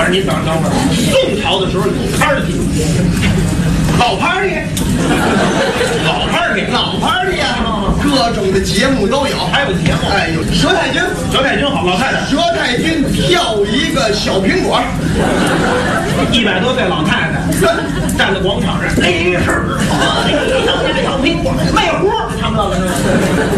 是您等会儿，宋朝的时候有 party， 老 party， 老 party， 老 party 呀，各种的节目都有， 还有节目。 哎，有佘太君， 佘太君好，老太太。 佘太君跳一个小苹果 ，100多岁老太太站在广场上，那是小苹果，没活，唱不到了。